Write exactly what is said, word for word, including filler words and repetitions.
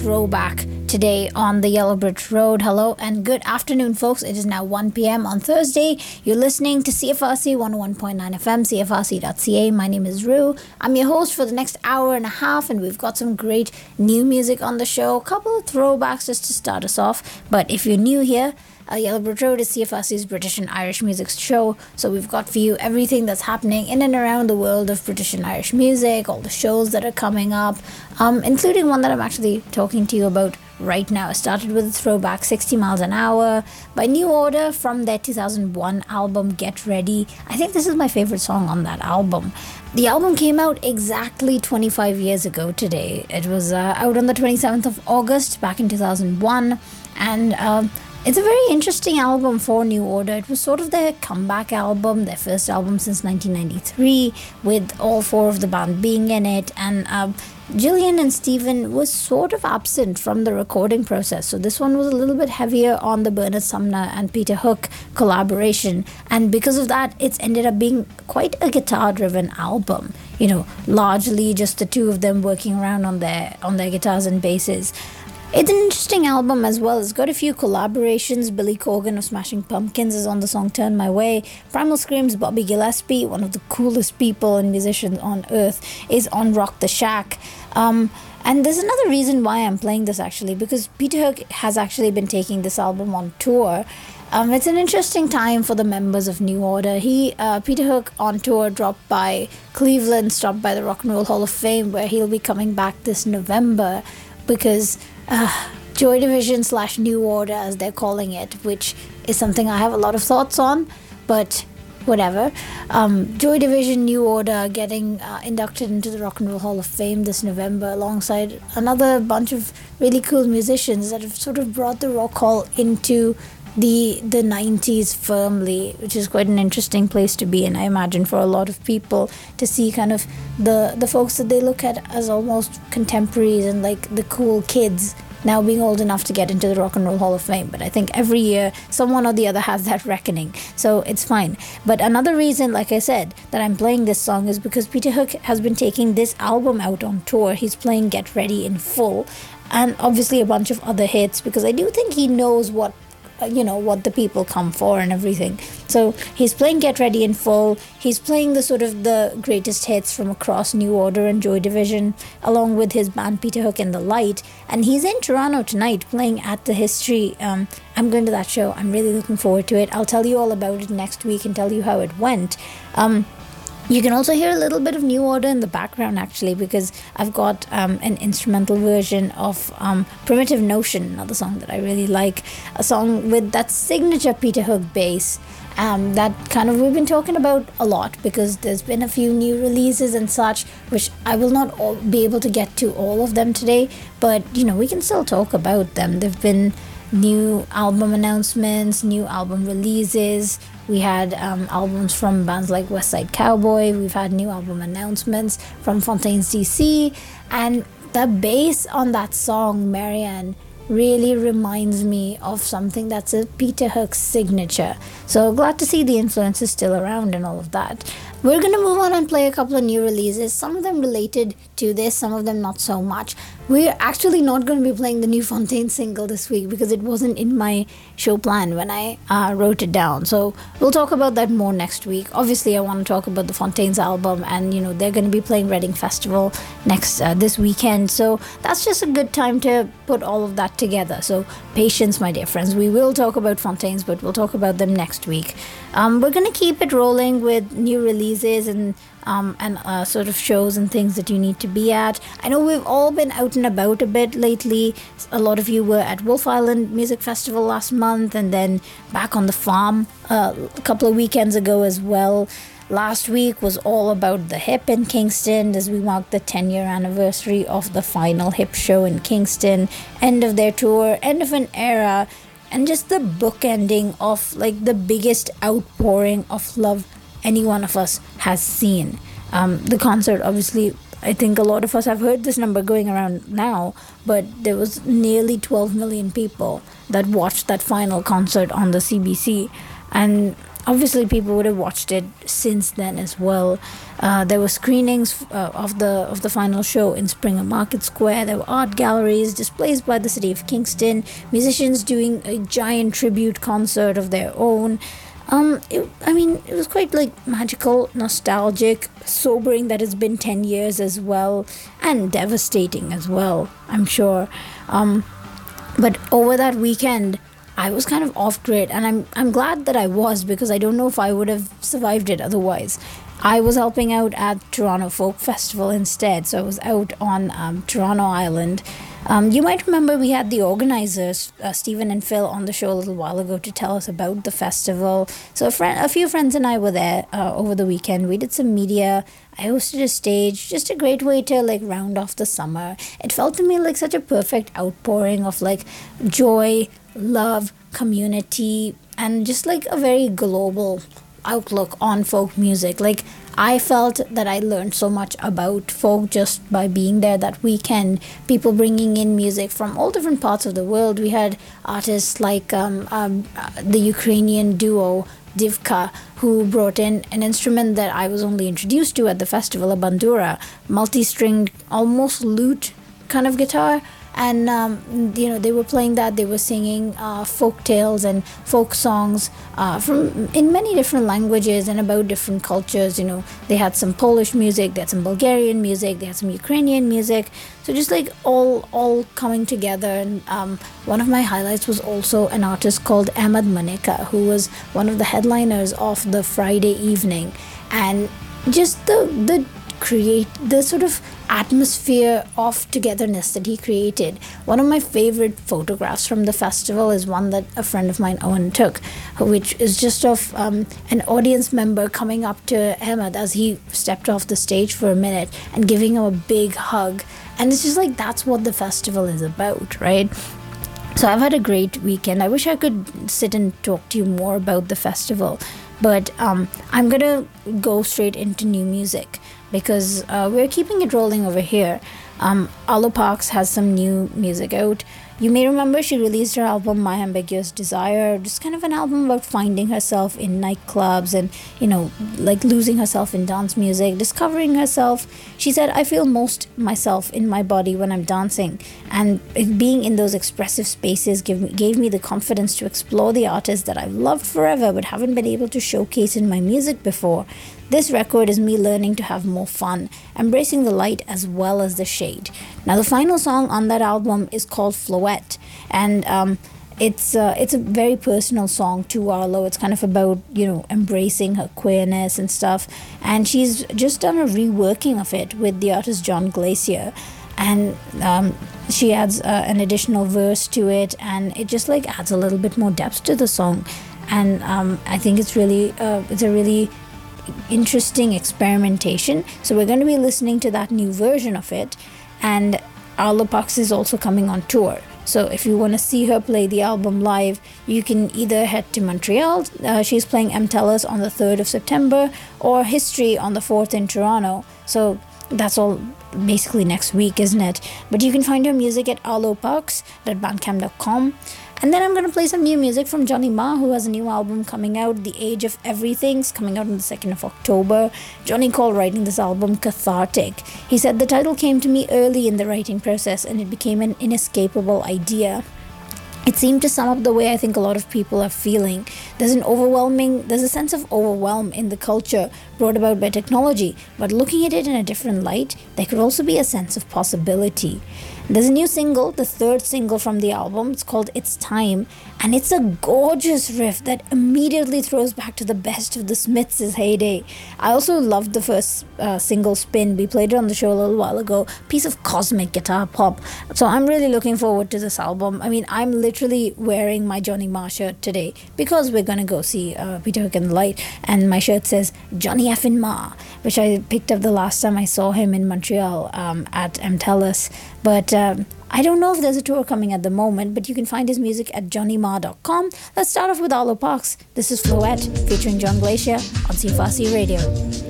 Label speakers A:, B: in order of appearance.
A: throwback today on the Yellow Bridge Road. Hello and good afternoon, folks. It is now one p.m. on Thursday. You're listening to C F R C one oh one point nine F M, C F R C dot C A. My name is Rue. I'm your host for the next hour and a half, and we've got some great new music on the show. A couple of throwbacks just to start us off. But if you're new here, Uh, Yellow Bridge Road is C F R C's British and Irish music show, so we've got for you everything that's happening in and around the world of British and Irish music, all the shows that are coming up, um, including one that I'm actually talking to you about right now. I started with a throwback, sixty miles an hour, by New Order from their two thousand one album, Get Ready. I think this is my favorite song on that album. The album came out exactly twenty-five years ago today. It was uh, out on the twenty-seventh of August back in two thousand one, and um, it's a very interesting album for New Order. It was sort of their comeback album, their first album since nineteen ninety-three, with all four of the band being in it. And uh, Gillian and Stephen was sort of absent from the recording process. So this one was a little bit heavier on the Bernard Sumner and Peter Hook collaboration. And because of that, it's ended up being quite a guitar-driven album. You know, largely just the two of them working around on their on their guitars and basses. It's an interesting album as well. It's got a few collaborations. Billy Corgan of Smashing Pumpkins is on the song Turn My Way. Primal Scream's Bobby Gillespie, one of the coolest people and musicians on earth, is on Rock the Shack. Um, and there's another reason why I'm playing this actually, because Peter Hook has actually been taking this album on tour. Um, it's an interesting time for the members of New Order. He, uh, Peter Hook on tour, dropped by Cleveland, stopped by the Rock and Roll Hall of Fame, where he'll be coming back this November, because uh, Joy Division slash New Order, as they're calling it, which is something I have a lot of thoughts on, but whatever. Um, Joy Division, New Order getting uh, inducted into the Rock and Roll Hall of Fame this November, alongside another bunch of really cool musicians that have sort of brought the Rock Hall into the the nineties firmly, which is quite an interesting place to be in, I imagine, for a lot of people to see kind of the the folks that they look at as almost contemporaries and like the cool kids now being old enough to get into the Rock and Roll Hall of Fame. But I think every year someone or the other has that reckoning, so it's fine. But another reason, like I said, that I'm playing this song is because Peter Hook has been taking this album out on tour. He's playing Get Ready in full, and obviously a bunch of other hits, because I do think he knows what you know what the people come for and everything. So he's playing Get Ready in full. He's playing the sort of the greatest hits from across New Order and Joy Division, along with his band Peter Hook and the Light. And he's in Toronto tonight playing at the History. um, I'm going to that show. I'm really looking forward to it. I'll tell you all about it next week and tell you how it went. um, You can also hear a little bit of New Order in the background, actually, because I've got um, an instrumental version of um, Primitive Notion, another song that I really like, a song with that signature Peter Hook bass um, that kind of we've been talking about a lot, because there's been a few new releases and such, which I will not all be able to get to all of them today, but, you know, we can still talk about them. There've been new album announcements, new album releases. We had um, albums from bands like West Side Cowboy. We've had new album announcements from Fontaines D C. And the bass on that song, Marianne, really reminds me of something that's a Peter Hook signature. So glad to see the influence is still around and all of that. We're going to move on and play a couple of new releases, some of them related to this, some of them not so much. We're actually not going to be playing the new Fontaine single this week because it wasn't in my show plan when I uh, wrote it down. So we'll talk about that more next week. Obviously, I want to talk about the Fontaines album, and you know they're going to be playing Reading Festival next uh, this weekend. So that's just a good time to put all of that together. So patience, my dear friends. We will talk about Fontaines, but we'll talk about them next week. Um, we're going to keep it rolling with new releases and Um, and uh, sort of shows and things that you need to be at. I know we've all been out and about a bit lately. A lot of you were at Wolf Island Music Festival last month, and then back on the farm uh, a couple of weekends ago as well. Last week was all about the Hip in Kingston, as we marked the ten-year anniversary of the final Hip show in Kingston, end of their tour, end of an era, and just the bookending of like the biggest outpouring of love any one of us has seen. Um, the concert, obviously, I think a lot of us have heard this number going around now, but there was nearly twelve million people that watched that final concert on the C B C. And obviously people would have watched it since then as well. Uh, there were screenings uh, of the of the final show in Springer Market Square. There were art galleries, displays by the city of Kingston, musicians doing a giant tribute concert of their own. Um, it, I mean, it was quite like magical, nostalgic, sobering that it's been ten years as well, and devastating as well, I'm sure. Um, but over that weekend, I was kind of off grid, and I'm I'm glad that I was, because I don't know if I would have survived it otherwise. I was helping out at Toronto Folk Festival instead, so I was out on um, Toronto Island. Um, you might remember we had the organizers, uh, Stephen and Phil, on the show a little while ago to tell us about the festival. So a, friend, a few friends and I were there uh, over the weekend. We did some media. I hosted a stage. Just a great way to like round off the summer. It felt to me like such a perfect outpouring of like joy, love, community, and just like a very global outlook on folk music. Like, I felt that I learned so much about folk just by being there that weekend. People bringing in music from all different parts of the world. We had artists like um, um, uh, the Ukrainian duo Divka, who brought in an instrument that I was only introduced to at the festival, a bandura, multi-stringed, almost lute kind of guitar. And, um, you know, they were playing that. They were singing uh, folk tales and folk songs uh, from in many different languages and about different cultures. You know, they had some Polish music, they had some Bulgarian music, they had some Ukrainian music. So just like all all coming together. And um, one of my highlights was also an artist called Ahmad Manika, who was one of the headliners of the Friday evening. And just the the create the sort of atmosphere of togetherness that he created. One of my favorite photographs from the festival is one that a friend of mine, Owen, took, which is just of um, an audience member coming up to Ahmed as he stepped off the stage for a minute and giving him a big hug. And it's just like, that's what the festival is about, right? So I've had a great weekend. I wish I could sit and talk to you more about the festival, but um, I'm gonna go straight into new music, because uh, we're keeping it rolling over here. Um, Arlo Parks has some new music out. You may remember she released her album My Ambiguous Desire, just kind of an album about finding herself in nightclubs and, you know, like losing herself in dance music, discovering herself. She said, I feel most myself in my body when I'm dancing, and being in those expressive spaces gave me, gave me the confidence to explore the artists that I've loved forever but haven't been able to showcase in my music before. This record is me learning to have more fun, embracing the light as well as the shade. Now, the final song on that album is called Floette, and um, it's uh, it's a very personal song to Arlo. It's kind of about, you know, embracing her queerness and stuff. And she's just done a reworking of it with the artist John Glacier, and um, she adds uh, an additional verse to it, and it just like adds a little bit more depth to the song. And um, I think it's really uh, it's a really interesting experimentation. So we're going to be listening to that new version of it. And Arlo Parks is also coming on tour. So if you want to see her play the album live, you can either head to Montreal. Uh, she's playing MTELUS on the third of September, or History on the fourth in Toronto. So that's all basically next week, isn't it? But you can find her music at arlo parks dot bandcamp dot com. And then I'm going to play some new music from Johnny Marr, who has a new album coming out, The Age of Everything's coming out on the second of October. Johnny called writing this album cathartic. He said, the title came to me early in the writing process and it became an inescapable idea. It seemed to sum up the way I think a lot of people are feeling. There's an overwhelming, there's a sense of overwhelm in the culture brought about by technology, but looking at it in a different light, there could also be a sense of possibility. There's a new single, the third single from the album. It's called It's Time, and it's a gorgeous riff that immediately throws back to the best of the Smiths' heyday. I also loved the first uh, single, Spin. We played it on the show a little while ago. Piece of cosmic guitar pop. So I'm really looking forward to this album. I mean, I'm literally wearing my Johnny Marr shirt today because we're going to go see uh, Peter Hook and the Light, and my shirt says Johnny Effin Marr, which I picked up the last time I saw him in Montreal um, at MTELUS. But um, I don't know if there's a tour coming at the moment, but you can find his music at johnny marr dot com. Let's start off with Arlo Parks. This is Floette featuring John Glacier on C F R C Radio.